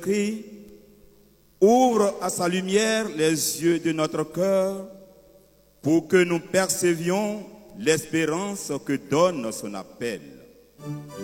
Christ, ouvre à sa lumière les yeux de notre cœur pour que nous percevions l'espérance que donne son appel.